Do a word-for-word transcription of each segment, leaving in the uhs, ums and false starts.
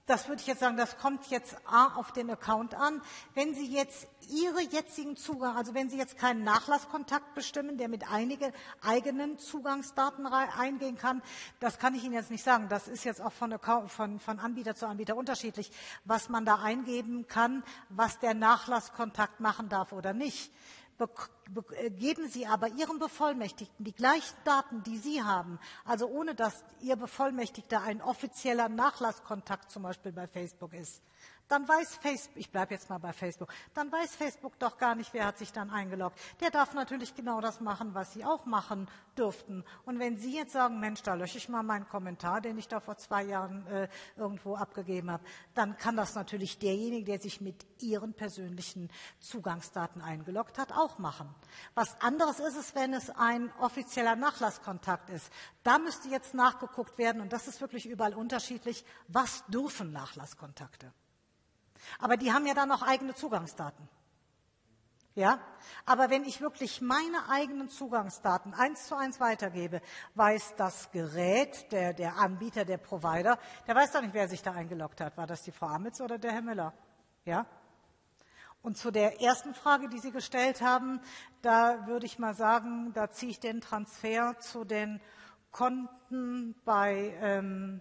Das würde ich jetzt sagen, das kommt jetzt A auf den Account an. Wenn Sie jetzt Ihre jetzigen Zugang, also wenn Sie jetzt keinen Nachlasskontakt bestimmen, der mit einigen eigenen Zugangsdaten eingehen kann, das kann ich Ihnen jetzt nicht sagen. Das ist jetzt auch von, Account, von, von Anbieter zu Anbieter unterschiedlich, was man da eingeben kann, was der Nachlasskontakt machen darf oder nicht. Geben Sie aber Ihrem Bevollmächtigten die gleichen Daten, die Sie haben, also ohne dass Ihr Bevollmächtigter ein offizieller Nachlasskontakt zum Beispiel bei Facebook ist, dann weiß Facebook, ich bleibe jetzt mal bei Facebook, dann weiß Facebook doch gar nicht, wer hat sich dann eingeloggt. Der darf natürlich genau das machen, was Sie auch machen dürften. Und wenn Sie jetzt sagen, Mensch, da lösche ich mal meinen Kommentar, den ich da vor zwei Jahren äh, irgendwo abgegeben habe, dann kann das natürlich derjenige, der sich mit Ihren persönlichen Zugangsdaten eingeloggt hat, auch machen. Was anderes ist es, wenn es ein offizieller Nachlasskontakt ist. Da müsste jetzt nachgeguckt werden, und das ist wirklich überall unterschiedlich, was dürfen Nachlasskontakte? Aber die haben ja dann auch eigene Zugangsdaten. Ja? Aber wenn ich wirklich meine eigenen Zugangsdaten eins zu eins weitergebe, weiß das Gerät, der, der Anbieter, der Provider, der weiß doch nicht, wer sich da eingeloggt hat. War das die Frau Amitz oder der Herr Müller? Ja? Und zu der ersten Frage, die Sie gestellt haben, da würde ich mal sagen, da ziehe ich den Transfer zu den Konten bei ähm,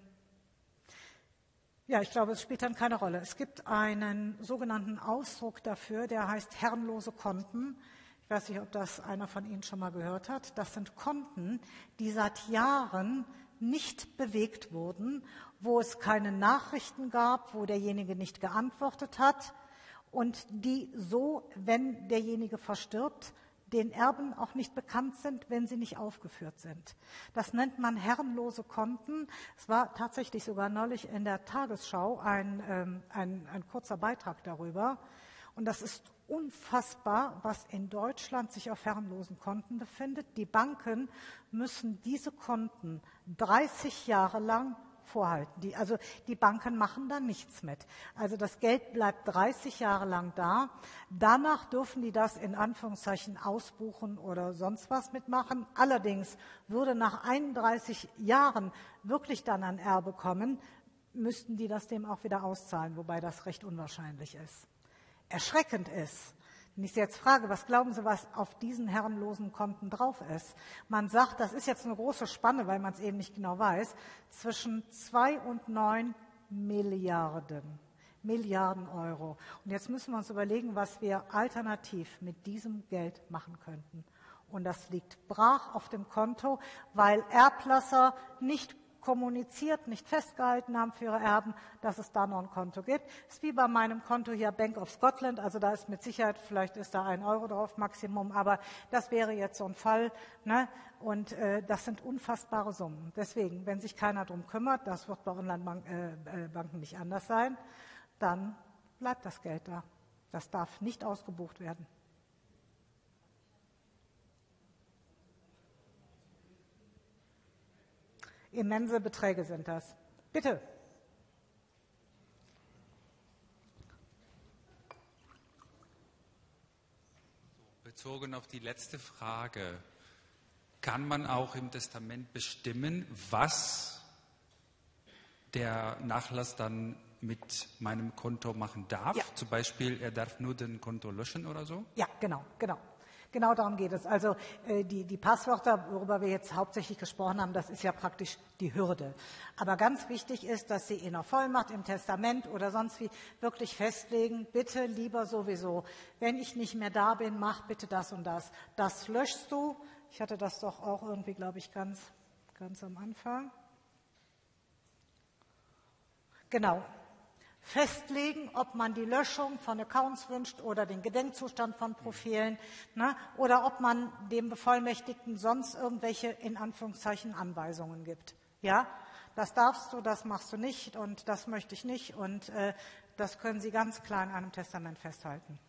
Ja, ich glaube, es spielt dann keine Rolle. Es gibt einen sogenannten Ausdruck dafür, der heißt herrenlose Konten. Ich weiß nicht, ob das einer von Ihnen schon mal gehört hat. Das sind Konten, die seit Jahren nicht bewegt wurden, wo es keine Nachrichten gab, wo derjenige nicht geantwortet hat und die so, wenn derjenige verstirbt, den Erben auch nicht bekannt sind, wenn sie nicht aufgeführt sind. Das nennt man herrenlose Konten. Es war tatsächlich sogar neulich in der Tagesschau ein, ähm, ein, ein kurzer Beitrag darüber. Und das ist unfassbar, was in Deutschland sich auf herrenlosen Konten befindet. Die Banken müssen diese Konten dreißig Jahre lang vorhalten. Die, also die Banken machen da nichts mit. Also das Geld bleibt dreißig Jahre lang da. Danach dürfen die das in Anführungszeichen ausbuchen oder sonst was mitmachen. Allerdings würde nach einunddreißig Jahren wirklich dann ein Erbe kommen, müssten die das dem auch wieder auszahlen, wobei das recht unwahrscheinlich ist. Erschreckend ist, wenn ich Sie jetzt frage, was glauben Sie, was auf diesen herrenlosen Konten drauf ist? Man sagt, das ist jetzt eine große Spanne, weil man es eben nicht genau weiß, zwischen zwei und neun Milliarden. Milliarden Euro. Und jetzt müssen wir uns überlegen, was wir alternativ mit diesem Geld machen könnten. Und das liegt brach auf dem Konto, weil Erblasser nicht kommuniziert, nicht festgehalten haben für ihre Erben, dass es da noch ein Konto gibt. Das ist wie bei meinem Konto hier Bank of Scotland, also da ist mit Sicherheit, vielleicht ist da ein Euro drauf Maximum, aber das wäre jetzt so ein Fall, ne? Und äh, das sind unfassbare Summen. Deswegen, wenn sich keiner drum kümmert, das wird bei Online-Banken äh, nicht anders sein, dann bleibt das Geld da. Das darf nicht ausgebucht werden. Immense Beträge sind das. Bitte. Bezogen auf die letzte Frage, kann man auch im Testament bestimmen, was der Nachlass dann mit meinem Konto machen darf? Ja. Zum Beispiel, er darf nur den Konto löschen oder so? Ja, genau, genau. Genau darum geht es. Also äh, die, die Passwörter, worüber wir jetzt hauptsächlich gesprochen haben, das ist ja praktisch die Hürde. Aber ganz wichtig ist, dass Sie in der Vollmacht, im Testament oder sonst wie wirklich festlegen, bitte lieber sowieso, wenn ich nicht mehr da bin, mach bitte das und das. Das löschst du. Ich hatte das doch auch irgendwie, glaube ich, ganz, ganz am Anfang. Genau. Festlegen, ob man die Löschung von Accounts wünscht oder den Gedenkzustand von Profilen, ne, oder ob man dem Bevollmächtigten sonst irgendwelche, in Anführungszeichen, Anweisungen gibt. Ja, das darfst du, das machst du nicht und das möchte ich nicht und äh, das können Sie ganz klar in einem Testament festhalten.